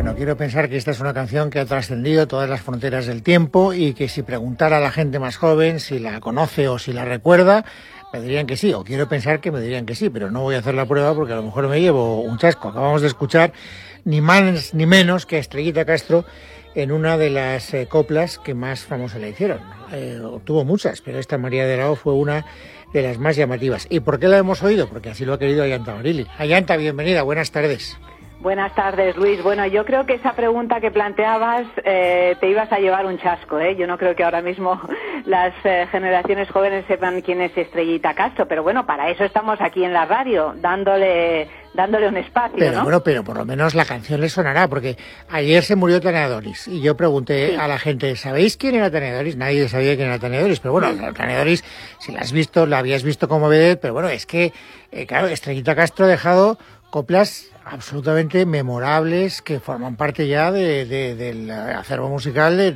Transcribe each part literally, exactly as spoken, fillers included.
Bueno, quiero pensar que esta es una canción que ha trascendido todas las fronteras del tiempo y que si preguntara a la gente más joven si la conoce o si la recuerda, me dirían que sí, o quiero pensar que me dirían que sí, pero no voy a hacer la prueba porque a lo mejor me llevo un chasco. Acabamos de escuchar ni más ni menos que a Estrellita Castro en una de las eh, coplas que más famosa le hicieron. Eh, obtuvo muchas, pero esta María de la O fue una de las más llamativas. ¿Y por qué la hemos oído? Porque así lo ha querido Ayanta Barili. Ayanta, bienvenida, buenas tardes. Buenas tardes, Luis. Bueno, yo creo que esa pregunta que planteabas eh, te ibas a llevar un chasco, ¿eh? Yo no creo que ahora mismo las eh, generaciones jóvenes sepan quién es Estrellita Castro, pero bueno, para eso estamos aquí en la radio, dándole dándole un espacio, pero, ¿no? Bueno, pero por lo menos la canción le sonará, porque ayer se murió Tania Doris, y yo pregunté sí. a la gente, ¿sabéis quién era Tania Doris? Nadie sabía quién era Tania Doris, pero bueno, sí. Tania Doris, si la has visto, la habías visto como vedette, pero bueno, es que, eh, claro, Estrellita Castro ha dejado coplas absolutamente memorables que forman parte ya de, de, del acervo musical de,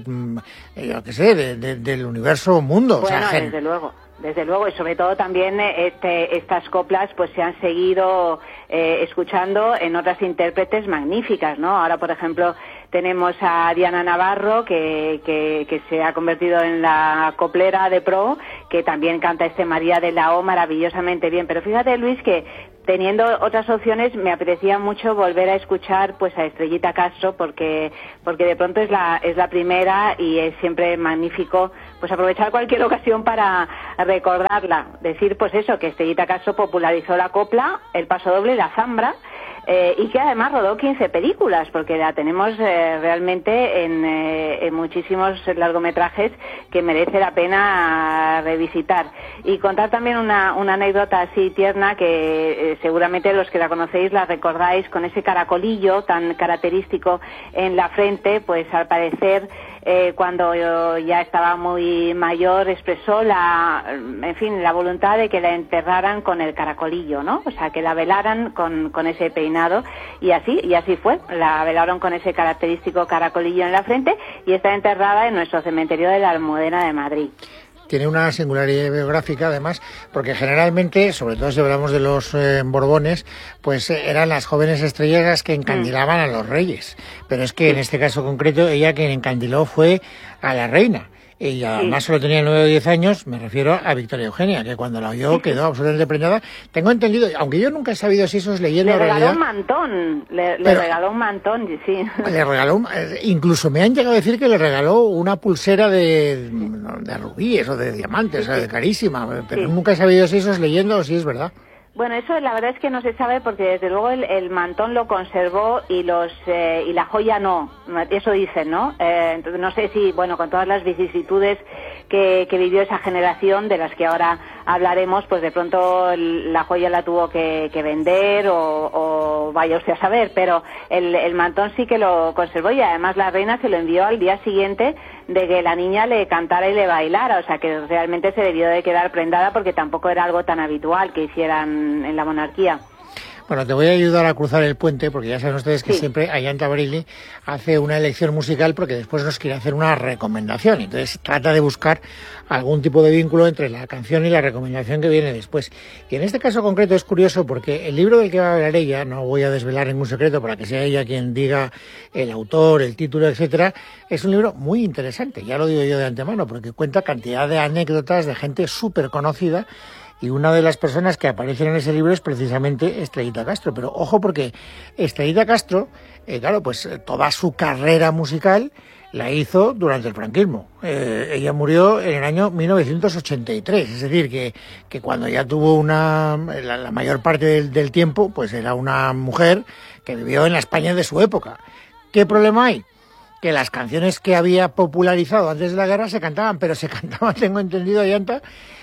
yo qué sé, de, de, del universo mundo. Bueno, o sea, desde luego. Desde luego, y sobre todo también este, estas coplas pues se han seguido eh, escuchando en otras intérpretes magníficas, ¿no? Ahora, por ejemplo, tenemos a Diana Navarro, que, que, que se ha convertido en la coplera de pro, que también canta este María de la O maravillosamente bien. Pero fíjate, Luis, que teniendo otras opciones me apetecía mucho volver a escuchar pues a Estrellita Castro, porque porque de pronto es la es la primera y es siempre magnífico pues aprovechar cualquier ocasión para recordarla, decir pues eso, que Estrellita Castro popularizó la copla, el pasodoble, la zambra, eh, y que además rodó quince películas, porque la tenemos eh, realmente en, eh, en muchísimos largometrajes que merece la pena revisitar. Y contar también una, una anécdota así tierna que eh, seguramente los que la conocéis la recordáis, con ese caracolillo tan característico en la frente, pues al parecer Eh, cuando yo ya estaba muy mayor expresó la, en fin, la voluntad de que la enterraran con el caracolillo, ¿no? O sea, que la velaran con, con ese peinado, y así, y así fue, la velaron con ese característico caracolillo en la frente y está enterrada en nuestro cementerio de la Almudena de Madrid. Tiene una singularidad biográfica, además, porque generalmente, sobre todo si hablamos de los eh, Borbones, pues eh, eran las jóvenes estrellas las que encandilaban mm. a los reyes. Pero es que en este caso concreto, ella quien encandiló fue a la reina. Y además sí. solo tenía nueve o diez años, me refiero a Victoria Eugenia, que cuando la oyó quedó absolutamente prendada. Tengo entendido, aunque yo nunca he sabido si eso es leyenda o realidad. Le regaló un mantón, le, le regaló un mantón, sí. Le regaló, incluso me han llegado a decir que le regaló una pulsera de, de rubíes o de diamantes, sí, o sea, de carísima, pero sí. nunca he sabido si eso es leyenda o si es verdad. Bueno, eso la verdad es que no se sabe, porque desde luego el, el mantón lo conservó y los eh, y la joya no, eso dicen, ¿no? Eh, entonces no sé si, bueno, con todas las vicisitudes que, que vivió esa generación de las que ahora hablaremos, pues de pronto la joya la tuvo que, que vender o, o vaya usted a saber, pero el, el mantón sí que lo conservó, y además la reina se lo envió al día siguiente de que la niña le cantara y le bailara, o sea que realmente se debió de quedar prendada, porque tampoco era algo tan habitual que hicieran en la monarquía. Bueno, te voy a ayudar a cruzar el puente, porque ya saben ustedes que sí. siempre Ayanta Barili hace una elección musical porque después nos quiere hacer una recomendación. Entonces trata de buscar algún tipo de vínculo entre la canción y la recomendación que viene después. Y en este caso concreto es curioso porque el libro del que va a hablar ella, no voy a desvelar ningún secreto para que sea ella quien diga el autor, el título, etcétera, es un libro muy interesante, ya lo digo yo de antemano, porque cuenta cantidad de anécdotas de gente súper conocida. Y una de las personas que aparecen en ese libro es precisamente Estrellita Castro. Pero ojo, porque Estrellita Castro, eh, claro, pues toda su carrera musical la hizo durante el franquismo. Eh, ella murió en el año mil novecientos ochenta y tres, es decir, que, que cuando ya tuvo una la, la mayor parte del, del tiempo, pues era una mujer que vivió en la España de su época. ¿Qué problema hay? Que las canciones que había popularizado antes de la guerra se cantaban, pero se cantaban, tengo entendido, Ayanta,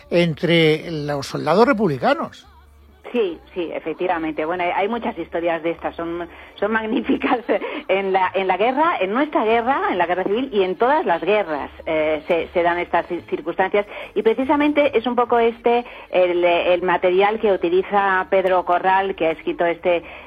entre los soldados republicanos. Sí, sí, efectivamente. Bueno, hay muchas historias de estas, son son magníficas en la en la guerra, en nuestra guerra, en la guerra civil y en todas las guerras eh, se, se dan estas circunstancias, y precisamente es un poco este el, el material que utiliza Pedro Corral, que ha escrito este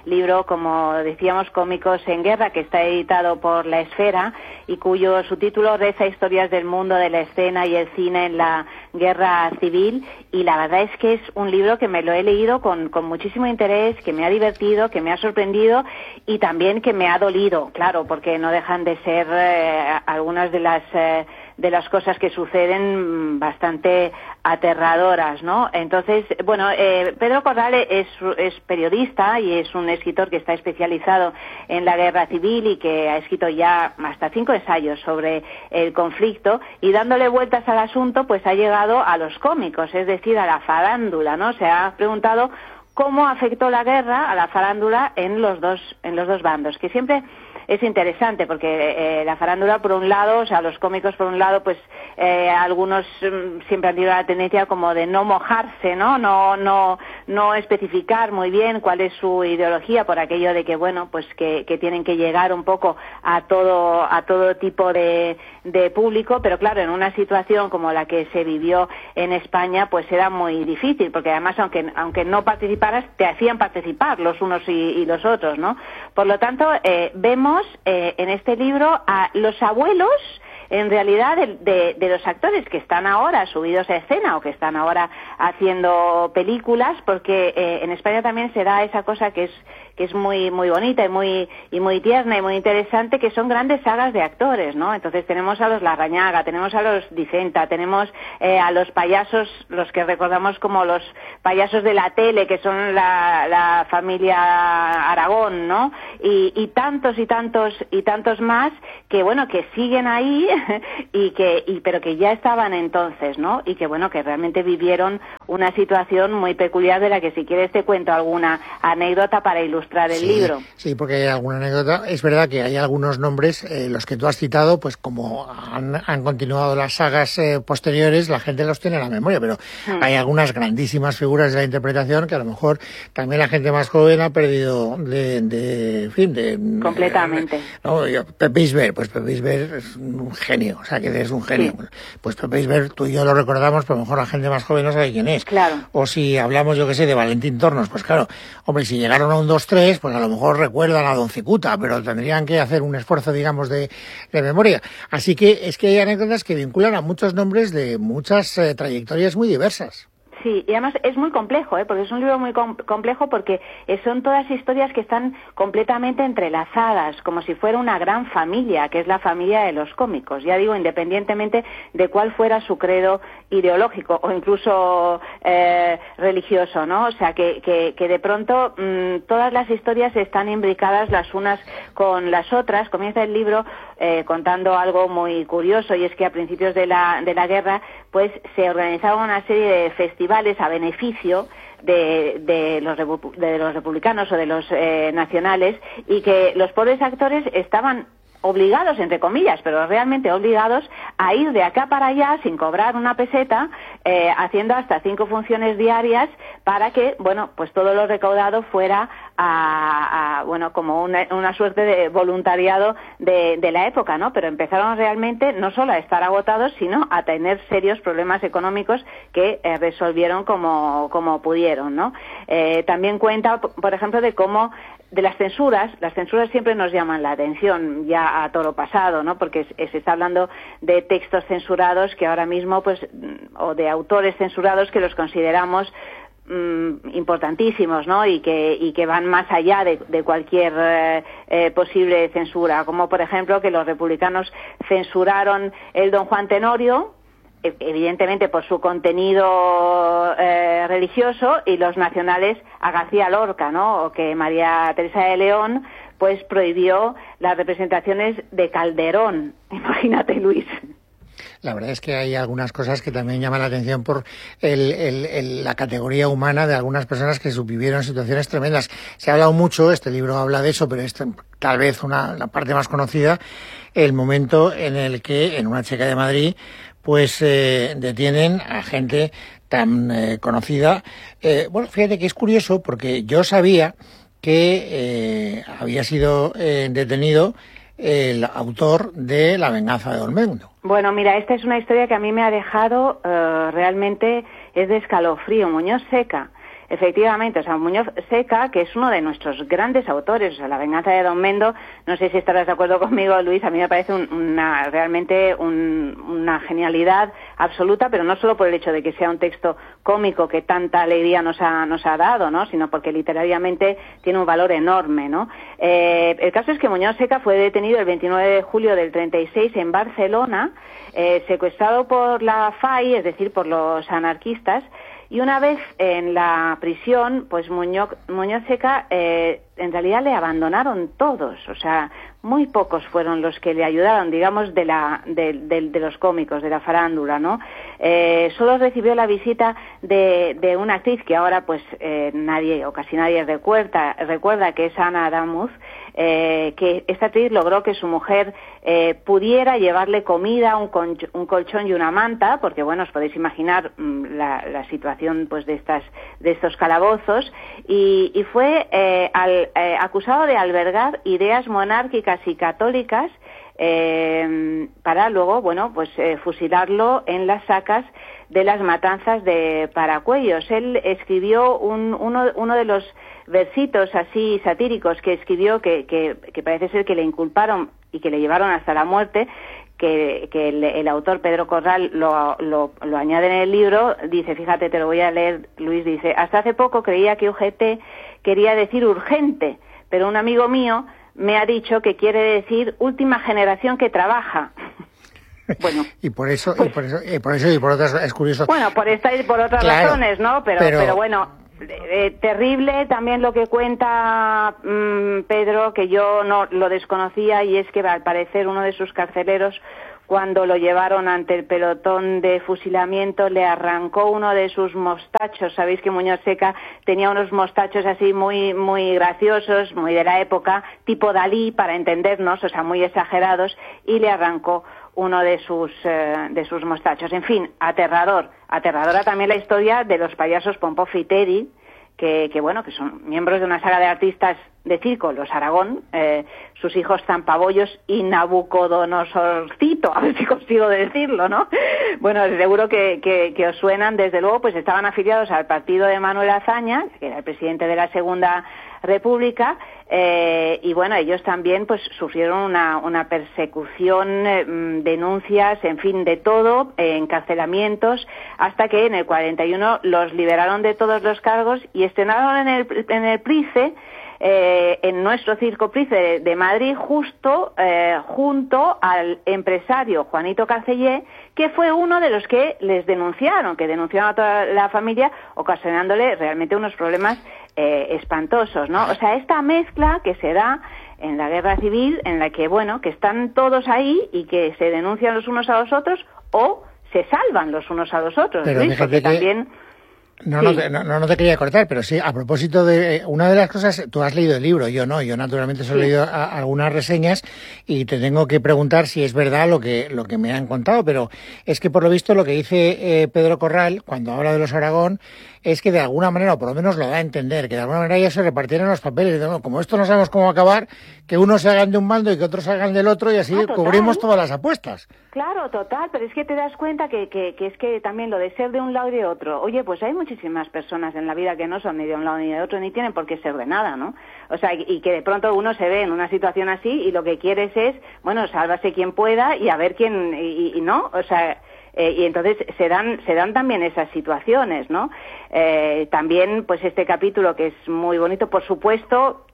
libro, como decíamos, Cómicos en Guerra, que está editado por La Esfera y cuyo subtítulo reza Historias del mundo de la escena y el cine en la guerra civil. Y la verdad es que es un libro que me lo he leído con, con muchísimo interés, que me ha divertido, que me ha sorprendido y también que me ha dolido, claro, porque no dejan de ser eh, algunas de las eh, de las cosas que suceden bastante aterradoras, ¿no? Entonces, bueno, eh, Pedro Corral es, es periodista y es un escritor que está especializado en la guerra civil y que ha escrito ya hasta cinco ensayos sobre el conflicto, y dándole vueltas al asunto, pues ha llegado a los cómicos, es decir, a la farándula, ¿no? Se ha preguntado cómo afectó la guerra a la farándula en los dos, en los dos bandos, que siempre es interesante porque eh, la farándula, por un lado, o sea, los cómicos, por un lado, pues eh, algunos mm, siempre han tenido la tendencia como de no mojarse, ¿no? No, no, no especificar muy bien cuál es su ideología, por aquello de que, bueno, pues que, que tienen que llegar un poco a todo, a todo tipo de, de público, pero claro, en una situación como la que se vivió en España, pues era muy difícil, porque además, aunque, aunque no participaras, te hacían participar los unos y, y los otros, ¿no? Por lo tanto, eh, vemos Eh, en este libro a los abuelos, en realidad, de, de, de los actores que están ahora subidos a escena o que están ahora haciendo películas, porque eh, en España también se da esa cosa que es que es muy muy bonita y muy y muy tierna y muy interesante, que son grandes sagas de actores, ¿no? Entonces tenemos a los Larrañaga, tenemos a los Dicenta, tenemos eh, a los payasos, los que recordamos como los payasos de la tele, que son la, la familia Aragón, ¿no? Y, y tantos y tantos y tantos más que, bueno, que siguen ahí y que y pero que ya estaban entonces, ¿no? Y que, bueno, que realmente vivieron una situación muy peculiar, de la que, si quieres, te cuento alguna anécdota para ilustrar el sí, libro. Sí, porque hay alguna anécdota. Es verdad que hay algunos nombres, eh, los que tú has citado, pues como han, han continuado las sagas eh, posteriores, la gente los tiene en la memoria, pero mm. hay algunas grandísimas figuras de la interpretación que a lo mejor también la gente más joven ha perdido de, de en fin, de... Completamente. Eh, no, yo, Pepe Isbert, pues Pepe Isbert es un genio, o sea, que es un genio. Sí. Pues Pepe Isbert, tú y yo lo recordamos, pero a lo mejor la gente más joven no sabe quién es. Claro. O si hablamos, yo que sé, de Valentín Tornos, pues claro, hombre, si llegaron a un dos tres, pues a lo mejor recuerdan a Don Cicuta, pero tendrían que hacer un esfuerzo, digamos, de, de memoria. Así que es que hay anécdotas que vinculan a muchos nombres de muchas eh, trayectorias muy diversas. Sí, y además es muy complejo, ¿eh? Porque es un libro muy com- complejo porque son todas historias que están completamente entrelazadas, como si fuera una gran familia, que es la familia de los cómicos. Ya digo, independientemente de cuál fuera su credo ideológico o incluso eh, religioso, ¿no? O sea, que, que, que de pronto mmm, todas las historias están imbricadas las unas con las otras. Comienza el libro eh, contando algo muy curioso, y es que a principios de la, de la guerra, pues se organizaba una serie de festivales a beneficio de, de, los, de los republicanos o de los eh, nacionales, y que los pobres actores estaban obligados, entre comillas, pero realmente obligados, a ir de acá para allá sin cobrar una peseta, eh, haciendo hasta cinco funciones diarias, para que, bueno, pues todo lo recaudado fuera a, a bueno, como una, una suerte de voluntariado de, de la época, ¿no? Pero empezaron realmente no solo a estar agotados, sino a tener serios problemas económicos que eh, resolvieron como, como pudieron, ¿no? Eh, también cuenta, por ejemplo, de cómo de las censuras, las censuras siempre nos llaman la atención, ya a toro pasado, ¿no? Porque se, se está hablando de textos censurados que ahora mismo, pues, o de autores censurados que los consideramos mm, importantísimos, ¿no? Y que, y que van más allá de, de cualquier eh, eh, posible censura, como por ejemplo que los republicanos censuraron el Don Juan Tenorio, evidentemente por su contenido eh, religioso, y los nacionales a García Lorca, ¿no? O que María Teresa de León pues prohibió las representaciones de Calderón. Imagínate, Luis. La verdad es que hay algunas cosas que también llaman la atención por el, el, el, la categoría humana de algunas personas que vivieron situaciones tremendas. Se ha hablado mucho, este libro habla de eso, pero es tal vez una, la parte más conocida, el momento en el que en una checa de Madrid pues eh, detienen a gente tan eh, conocida. Eh, bueno, fíjate que es curioso, porque yo sabía que eh, había sido eh, detenido el autor de La venganza de Don Mendo. Bueno, mira, esta es una historia que a mí me ha dejado uh, realmente, es de escalofrío. Muñoz Seca efectivamente, o sea, Muñoz Seca, que es uno de nuestros grandes autores, o sea, La venganza de Don Mendo, no sé si estarás de acuerdo conmigo, Luis, a mí me parece un, una, realmente un, una genialidad absoluta, pero no solo por el hecho de que sea un texto cómico que tanta alegría nos ha, nos ha dado, ¿no?, sino porque literariamente tiene un valor enorme, ¿no? Eh, el caso es que Muñoz Seca fue detenido el veintinueve de julio del treinta y seis en Barcelona, eh, secuestrado por la F A I, es decir, por los anarquistas, y una vez en la prisión, pues Muñoz, Muñoz Seca, eh, en realidad le abandonaron todos, o sea, muy pocos fueron los que le ayudaron, digamos, de la de, de, de los cómicos, de la farándula, ¿no? Eh, solo recibió la visita de, de una actriz que ahora, pues, eh, nadie o casi nadie recuerda, recuerda que es Ana Adamus, eh, que esta actriz logró que su mujer eh, pudiera llevarle comida, un, conch- un colchón y una manta, porque, bueno, os podéis imaginar mmm, la, la situación, pues, de estas de estos calabozos, y, y fue eh, al, eh, acusado de albergar ideas monárquicas y católicas eh, para luego, bueno, pues eh, fusilarlo en las sacas de las matanzas de Paracuellos. Él escribió un, uno, uno de los versitos así satíricos que escribió, que, que, que parece ser que le inculparon y que le llevaron hasta la muerte, que, que el, el autor Pedro Corral lo, lo, lo añade en el libro. Dice, fíjate, te lo voy a leer, Luis, dice: hasta hace poco creía que U G T quería decir urgente, pero un amigo mío me ha dicho que quiere decir última generación que trabaja. Bueno, y por eso, pues, y por eso, y por eso y por otras, es curioso. Bueno, por esta y por otras claro, razones, ¿no? Pero, pero, pero bueno, eh, terrible también lo que cuenta mmm, Pedro, que yo no lo desconocía, y es que al parecer uno de sus carceleros, cuando lo llevaron ante el pelotón de fusilamiento, le arrancó uno de sus mostachos. Sabéis que Muñoz Seca tenía unos mostachos así muy muy graciosos, muy de la época, tipo Dalí, para entendernos, o sea, muy exagerados, y le arrancó uno de sus eh, de sus mostachos. En fin, aterrador. Aterradora también la historia de los payasos Pompó y Teddy, que, que bueno, que son miembros de una saga de artistas de circo, los Aragón, eh, sus hijos Zampabollos y Nabucodonosorcito, a ver si consigo decirlo, ¿no? Bueno, seguro que, que, que os suenan. Desde luego, pues estaban afiliados al partido de Manuel Azaña, que era el presidente de la Segunda República, eh, y bueno, ellos también pues sufrieron una, una persecución, eh, denuncias, en fin, de todo, eh, encarcelamientos, hasta que en el cuarenta y uno los liberaron de todos los cargos y estrenaron en el, en el Price, Eh, en nuestro Circo Price de, de Madrid, justo eh, junto al empresario Juanito Carcellé, que fue uno de los que les denunciaron, que denunciaron a toda la familia, ocasionándole realmente unos problemas eh, espantosos, ¿no? O sea, esta mezcla que se da en la guerra civil, en la que, bueno, que están todos ahí y que se denuncian los unos a los otros o se salvan los unos a los otros. Pero Luis, porque que... también... No, sí. no, no, no te quería cortar, pero sí, a propósito de una de las cosas, tú has leído el libro, yo no, yo naturalmente solo sí. he leído a, a algunas reseñas y te tengo que preguntar si es verdad lo que lo que me han contado, pero es que por lo visto lo que dice eh, Pedro Corral cuando habla de los Aragón es que de alguna manera, o por lo menos lo da a entender, que de alguna manera ya se repartieron los papeles, de, bueno, como esto no sabemos cómo acabar, que unos se hagan de un bando y que otros se hagan del otro y así ah, cubrimos todas las apuestas. Claro, total, pero es que te das cuenta que, que, que es que también lo de ser de un lado y de otro, oye, pues hay muchísimas personas en la vida que no son ni de un lado ni de otro, ni tienen por qué ser de nada, ¿no? O sea, y, y que de pronto uno se ve en una situación así y lo que quieres es, bueno, sálvase quien pueda y a ver quién, y, y no, o sea... Eh, y entonces se dan se dan también esas situaciones, ¿no? Eh, también, pues este capítulo que es muy bonito, por supuesto,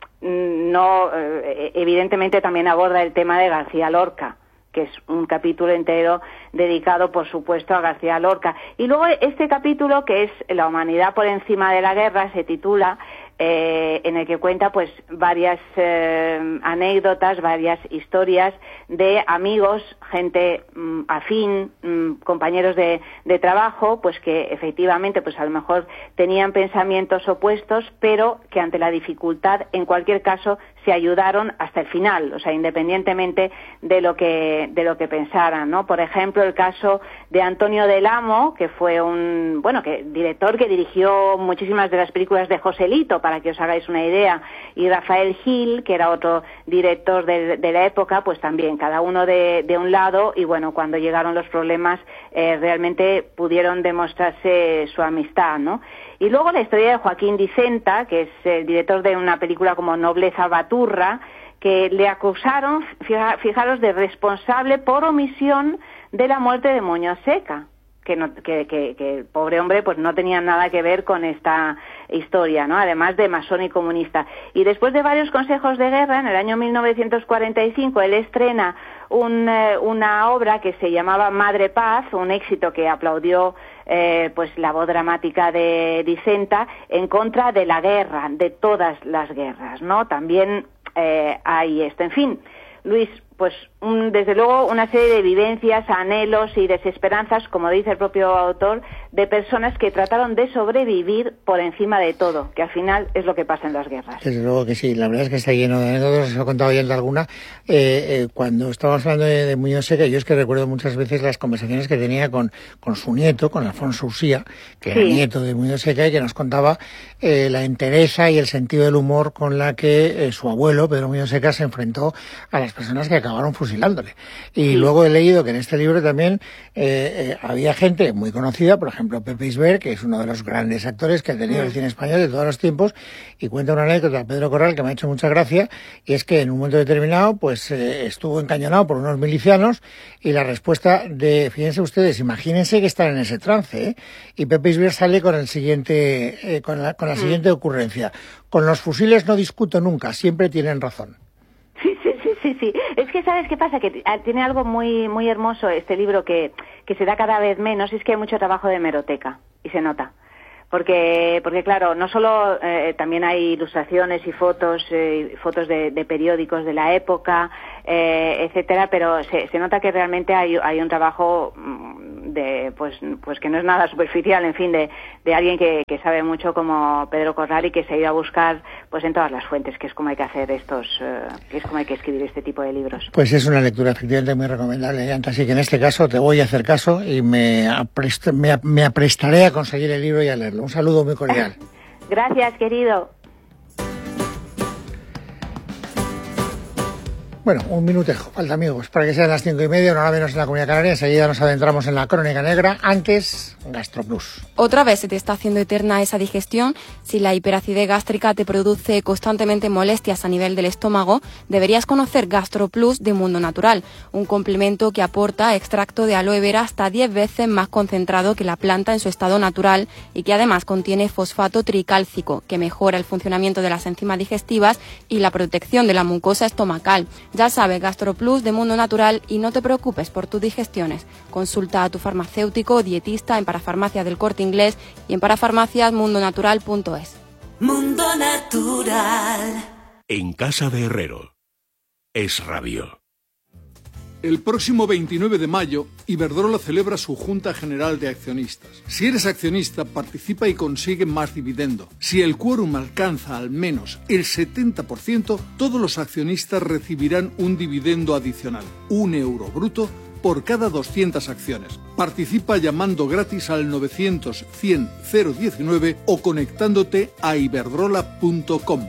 no, eh, evidentemente también aborda el tema de García Lorca, que es un capítulo entero dedicado, por supuesto, a García Lorca. Y luego este capítulo, que es La humanidad por encima de la guerra, se titula, eh, en el que cuenta pues varias eh, anécdotas, varias historias de amigos, gente mm, afín, mm, compañeros de, de trabajo, pues que efectivamente pues a lo mejor tenían pensamientos opuestos, pero que ante la dificultad, en cualquier caso, se ayudaron hasta el final, o sea, independientemente de lo que de lo que pensaran, ¿no? Por ejemplo, el caso de Antonio del Amo, que fue un, bueno, que director que dirigió muchísimas de las películas de Joselito, para que os hagáis una idea, y Rafael Gil, que era otro director de, de la época, pues también, cada uno de, de un lado, y bueno, cuando llegaron los problemas, eh, realmente pudieron demostrarse su amistad, ¿no? Y luego la historia de Joaquín Dicenta, que es el director de una película como Nobleza Baturra, que le acusaron, fija, fijaros, de responsable por omisión de la muerte de Muñoz Seca. Que, no, que, que, que el pobre hombre pues no tenía nada que ver con esta historia, ¿no? Además de masón y comunista. Y después de varios consejos de guerra, en el año mil novecientos cuarenta y cinco, él estrena un, eh, una obra que se llamaba Madre Paz, un éxito que aplaudió eh, pues la voz dramática de Dicenta, en contra de la guerra, de todas las guerras, ¿no? También eh, hay esto. En fin, Luis, pues un, desde luego una serie de vivencias, anhelos y desesperanzas, como dice el propio autor, de personas que trataron de sobrevivir por encima de todo, que al final es lo que pasa en las guerras. Desde luego que sí, la verdad es que está lleno de anécdotas, os he contado ya de alguna. Eh, eh, cuando estábamos hablando de, de Muñoz Seca, yo es que recuerdo muchas veces las conversaciones que tenía con, con su nieto, con Alfonso Usía, que sí. era nieto de Muñoz Seca, y que nos contaba eh, la entereza y el sentido del humor con la que eh, su abuelo, Pedro Muñoz Seca, se enfrentó a las personas que acabaron fusilándole. Y sí. luego he leído que en este libro también eh, eh, había gente muy conocida, por ejemplo Pepe Isbert, que es uno de los grandes actores que ha tenido sí. el cine español de todos los tiempos, y cuenta una anécdota Pedro Corral que me ha hecho mucha gracia, y es que en un momento determinado pues eh, estuvo encañonado por unos milicianos, y la respuesta de, fíjense ustedes, imagínense que están en ese trance, ¿eh? Y Pepe Isbert sale con el siguiente, eh, con la, con la sí. siguiente ocurrencia: con los fusiles no discuto nunca, siempre tienen razón. Sí, sí, sí, sí, sí. Es que, ¿sabes qué pasa? Que tiene algo muy muy hermoso este libro que, que se da cada vez menos, es que hay mucho trabajo de hemeroteca, y se nota. Porque, porque claro, no solo eh, también hay ilustraciones y fotos, eh, fotos de, de periódicos de la época, eh, etcétera, pero se, se nota que realmente hay, hay un trabajo de, pues, pues que no es nada superficial, en fin, de, de alguien que, que sabe mucho como Pedro Corral y que se ha ido a buscar, pues en todas las fuentes, que es como hay que hacer estos, eh, que es como hay que escribir este tipo de libros. Pues es una lectura efectivamente muy recomendable, Yanta, así que en este caso te voy a hacer caso y me, aprest, me, me aprestaré a conseguir el libro y a leerlo. Un saludo muy cordial. Gracias, querido. Bueno, un minutejo, falta, amigos, para que sean las cinco y media, una hora menos en la Comunidad Canaria. Enseguida nos adentramos en la Crónica Negra. Antes, GastroPlus. Otra vez se te está haciendo eterna esa digestión. Si la hiperacidez gástrica te produce constantemente molestias a nivel del estómago, deberías conocer GastroPlus de Mundo Natural, un complemento que aporta extracto de aloe vera hasta diez veces más concentrado que la planta en su estado natural, y que además contiene fosfato tricálcico, que mejora el funcionamiento de las enzimas digestivas y la protección de la mucosa estomacal. Ya sabes, GastroPlus de Mundo Natural, y no te preocupes por tus digestiones. Consulta a tu farmacéutico o dietista en Parafarmacias del Corte Inglés y en parafarmacias mundo natural punto es. Mundo Natural. En casa de Herrero. Es Radio. El próximo veintinueve de mayo, Iberdrola celebra su Junta General de Accionistas. Si eres accionista, participa y consigue más dividendo. Si el quórum alcanza al menos el setenta por ciento, todos los accionistas recibirán un dividendo adicional, un euro bruto, por cada doscientas acciones. Participa llamando gratis al novecientos cien cero diecinueve o conectándote a iberdrola punto com.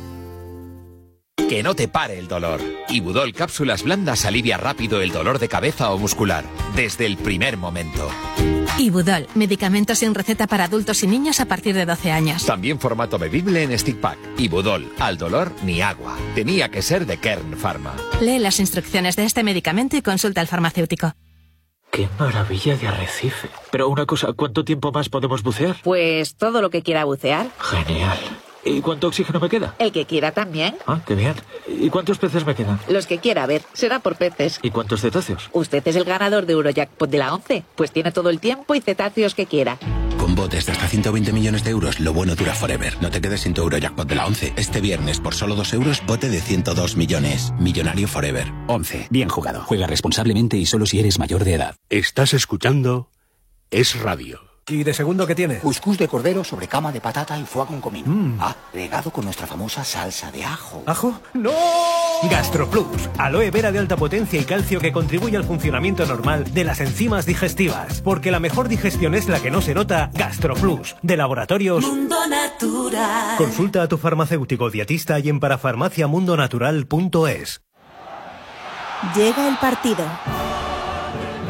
Que no te pare el dolor. Ibudol Cápsulas Blandas alivia rápido el dolor de cabeza o muscular, desde el primer momento. Ibudol, medicamentos sin receta para adultos y niños a partir de doce años. También formato bebible en stick pack. Ibudol, al dolor ni agua. Tenía que ser de Kern Pharma. Lee las instrucciones de este medicamento y consulta al farmacéutico. ¡Qué maravilla de arrecife! Pero una cosa, ¿cuánto tiempo más podemos bucear? Pues todo lo que quiera bucear. Genial. ¿Y cuánto oxígeno me queda? El que quiera también. Ah, qué bien. ¿Y cuántos peces me quedan? Los que quiera, a ver, será por peces. ¿Y cuántos cetáceos? Usted es el ganador de Eurojackpot de la once, pues tiene todo el tiempo y cetáceos que quiera. Con botes de hasta ciento veinte millones de euros, lo bueno dura forever. No te quedes sin tu Eurojackpot de la once. Este viernes, por solo dos euros, bote de ciento dos millones. Millonario forever. once. Bien jugado. Juega responsablemente y solo si eres mayor de edad. Estás escuchando Es Radio. ¿Y de segundo qué tiene? Cuscús de cordero sobre cama de patata y foie con comino. Mm. Ah, regado con nuestra famosa salsa de ajo. ¿Ajo? ¡No! GastroPlus, aloe vera de alta potencia y calcio que contribuye al funcionamiento normal de las enzimas digestivas. Porque la mejor digestión es la que no se nota. GastroPlus, de Laboratorios Mundo Natural. Consulta a tu farmacéutico dietista y en parafarmacia mundo natural punto es. Llega el partido.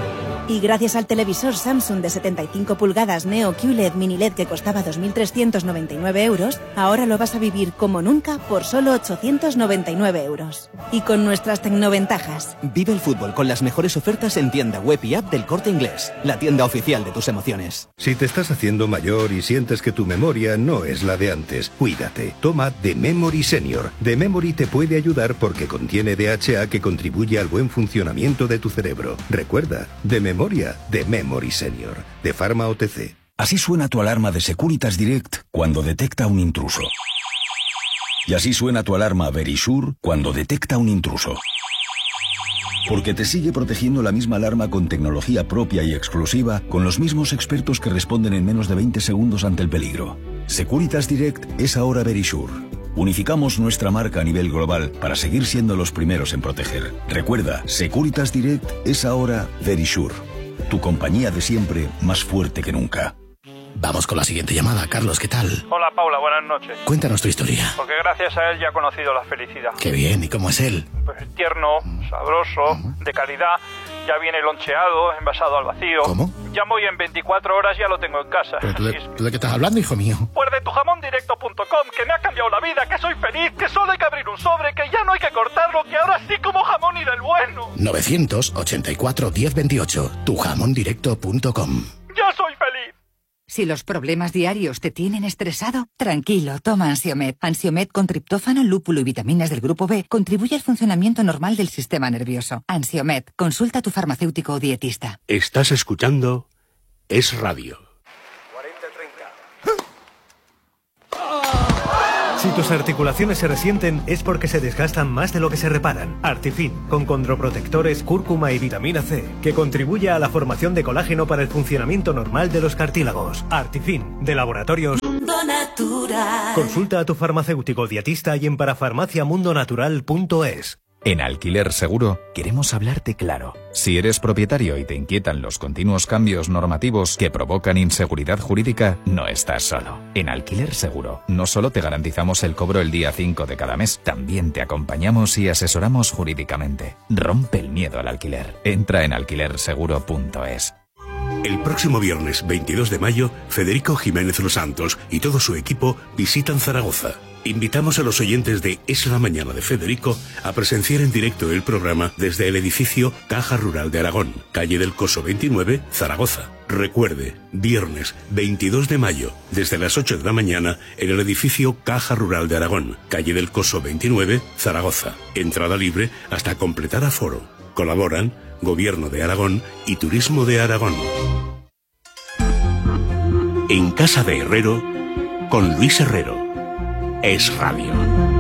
Y gracias al televisor Samsung de setenta y cinco pulgadas Neo Q L E D Mini L E D que costaba dos mil trescientos noventa y nueve euros, ahora lo vas a vivir como nunca por solo ochocientos noventa y nueve euros. Y con nuestras tecnoventajas. Vive el fútbol con las mejores ofertas en tienda web y app del Corte Inglés, la tienda oficial de tus emociones. Si te estás haciendo mayor y sientes que tu memoria no es la de antes, cuídate. Toma The Memory Senior. The Memory te puede ayudar porque contiene D H A que contribuye al buen funcionamiento de tu cerebro. Recuerda, de memoria, The Memory Senior, de Pharma O T C. Así suena tu alarma de Securitas Direct cuando detecta un intruso. Y así suena tu alarma Verisure cuando detecta un intruso. Porque te sigue protegiendo la misma alarma con tecnología propia y exclusiva, con los mismos expertos que responden en menos de veinte segundos ante el peligro. Securitas Direct es ahora Verisure. Unificamos nuestra marca a nivel global para seguir siendo los primeros en proteger. Recuerda, Securitas Direct es ahora Verisure. Tu compañía de siempre más fuerte que nunca. Vamos con la siguiente llamada. Carlos, ¿qué tal? Hola, Paula, buenas noches. Cuéntanos tu historia. Porque gracias a él ya he conocido la felicidad. Qué bien, ¿y cómo es él? Pues tierno, sabroso, de calidad. Ya viene loncheado, envasado al vacío. ¿Cómo? Ya voy en veinticuatro horas, ya lo tengo en casa. ¿Pero tú de, es... tú de qué estás hablando, hijo mío? Pues de tu jamón directo punto com, que me ha cambiado la vida, que soy feliz, que solo hay que abrir un sobre, que ya no hay que cortarlo, que ahora sí como jamón y del bueno. nueve ochenta y cuatro, diez veintiocho, tu jamón directo punto com. ¡Ya soy feliz! Si los problemas diarios te tienen estresado, tranquilo, toma Ansiomed. Ansiomed con triptófano, lúpulo y vitaminas del grupo B contribuye al funcionamiento normal del sistema nervioso. Ansiomed, consulta a tu farmacéutico o dietista. Estás escuchando Es Radio. Si tus articulaciones se resienten es porque se desgastan más de lo que se reparan. Artifin, con condroprotectores, cúrcuma y vitamina C, que contribuye a la formación de colágeno para el funcionamiento normal de los cartílagos. Artifin, de Laboratorios Mundo Natural. Consulta a tu farmacéutico dietista y en parafarmacia mundo natural punto es. En Alquiler Seguro queremos hablarte claro. Si eres propietario y te inquietan los continuos cambios normativos que provocan inseguridad jurídica, no estás solo. En Alquiler Seguro no solo te garantizamos el cobro el día cinco de cada mes, también te acompañamos y asesoramos jurídicamente. Rompe el miedo al alquiler. Entra en alquiler seguro punto es. El próximo viernes veintidós de mayo, Federico Jiménez Los Santos y todo su equipo visitan Zaragoza. Invitamos a los oyentes de Es la Mañana de Federico a presenciar en directo el programa desde el edificio Caja Rural de Aragón, calle del Coso veintinueve, Zaragoza. Recuerde, viernes veintidós de mayo, desde las ocho de la mañana, en el edificio Caja Rural de Aragón, calle del Coso veintinueve, Zaragoza. Entrada libre hasta completar aforo. Colaboran Gobierno de Aragón y Turismo de Aragón. En Casa de Herrero, con Luis Herrero. Es Radio.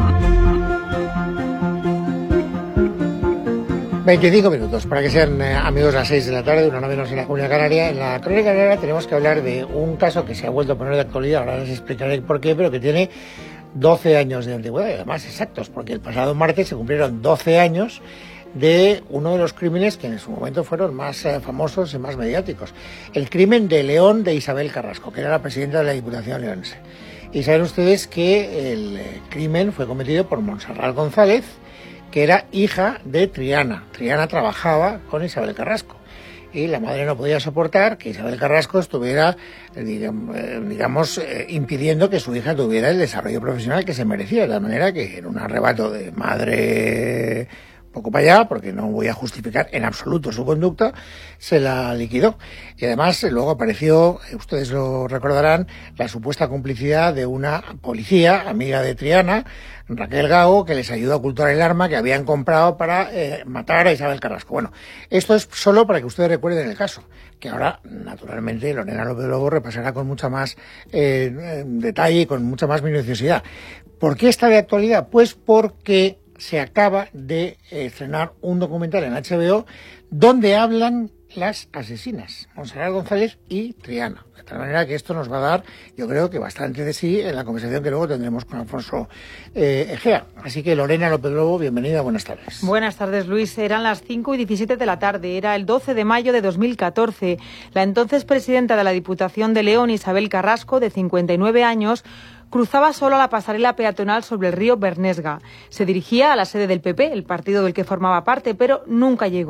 veinticinco minutos para que sean eh, amigos a las seis de la tarde, una menos en la Comunidad Canaria. En la Crónica Canaria tenemos que hablar de un caso que se ha vuelto a poner de actualidad, ahora les explicaré por qué, pero que tiene doce años de antigüedad, y además exactos, porque el pasado martes se cumplieron doce años de uno de los crímenes que en su momento fueron más eh, famosos y más mediáticos. El crimen de León de Isabel Carrasco, que era la presidenta de la Diputación leonesa. Y saben ustedes que el eh, crimen fue cometido por Montserrat González, que era hija de Triana. Triana trabajaba con Isabel Carrasco. Y la madre no podía soportar que Isabel Carrasco estuviera, digamos, digamos eh, impidiendo que su hija tuviera el desarrollo profesional que se merecía, de la manera que en un arrebato de madre poco para allá, porque no voy a justificar en absoluto su conducta, se la liquidó. Y además luego apareció, ustedes lo recordarán, la supuesta complicidad de una policía, amiga de Triana, Raquel Gago, que les ayudó a ocultar el arma que habían comprado para eh, matar a Isabel Carrasco. Bueno, esto es solo para que ustedes recuerden el caso, que ahora, naturalmente, Lorena López Lobo repasará con mucha más eh, detalle y con mucha más minuciosidad. ¿Por qué está de actualidad? Pues porque se acaba de estrenar un documental en H B O donde hablan las asesinas, Montserrat González y Triana. De tal manera que esto nos va a dar, yo creo que bastante de sí en la conversación que luego tendremos con Alfonso eh, Egea. Así que Lorena López Lobo, bienvenida, buenas tardes. Buenas tardes, Luis. Eran las cinco y diecisiete de la tarde, era el doce de mayo de dos mil catorce. La entonces presidenta de la Diputación de León, Isabel Carrasco, de cincuenta y nueve años, cruzaba sola la pasarela peatonal sobre el río Bernesga. Se dirigía a la sede del P P, el partido del que formaba parte, pero nunca llegó.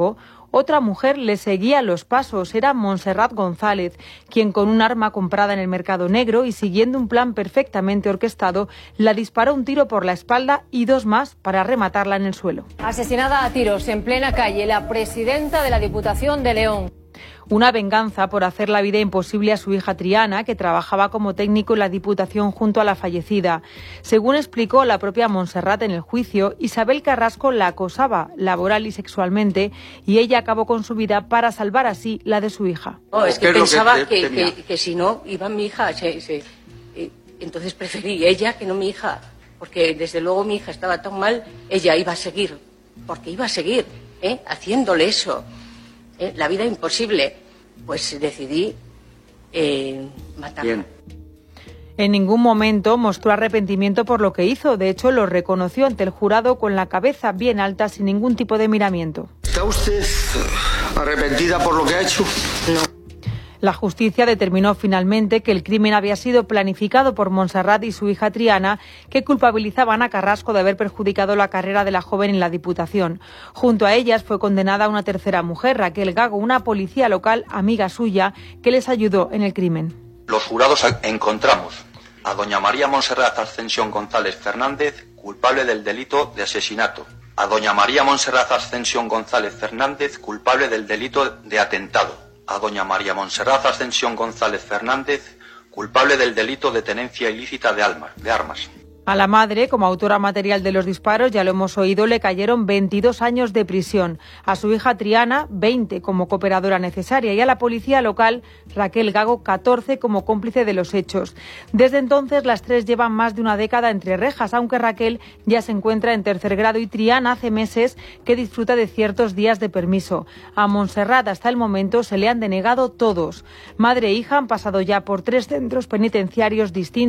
Otra mujer le seguía los pasos, era Montserrat González, quien con un arma comprada en el mercado negro y siguiendo un plan perfectamente orquestado, la disparó un tiro por la espalda y dos más para rematarla en el suelo. Asesinada a tiros en plena calle, la presidenta de la Diputación de León. Una venganza por hacer la vida imposible a su hija Triana, que trabajaba como técnico en la Diputación junto a la fallecida. Según explicó la propia Montserrat en el juicio, Isabel Carrasco la acosaba laboral y sexualmente y ella acabó con su vida para salvar así la de su hija. No, es que pensaba que, que, que, que si no iba mi hija, se, se, eh, entonces preferí ella que no mi hija, porque desde luego mi hija estaba tan mal, ella iba a seguir, porque iba a seguir ¿eh? haciéndole eso. ¿Eh? La vida imposible, pues decidí eh, matarla. Bien. En ningún momento mostró arrepentimiento por lo que hizo. De hecho, lo reconoció ante el jurado con la cabeza bien alta, sin ningún tipo de miramiento. ¿Está usted arrepentida por lo que ha hecho? No. La justicia determinó finalmente que el crimen había sido planificado por Montserrat y su hija Triana, que culpabilizaban a Carrasco de haber perjudicado la carrera de la joven en la Diputación. Junto a ellas fue condenada una tercera mujer, Raquel Gago, una policía local amiga suya, que les ayudó en el crimen. Los jurados encontramos a doña María Montserrat Ascensión González Fernández, culpable del delito de asesinato. A doña María Montserrat Ascensión González Fernández, culpable del delito de atentado. A doña María Montserrat Ascensión González Fernández, culpable del delito de tenencia ilícita de armas. A la madre, como autora material de los disparos, ya lo hemos oído, le cayeron veintidós años de prisión. A su hija Triana, veinte como cooperadora necesaria. Y a la policía local, Raquel Gago, catorce como cómplice de los hechos. Desde entonces, las tres llevan más de una década entre rejas, aunque Raquel ya se encuentra en tercer grado y Triana hace meses que disfruta de ciertos días de permiso. A Montserrat, hasta el momento, se le han denegado todos. Madre e hija han pasado ya por tres centros penitenciarios distintos.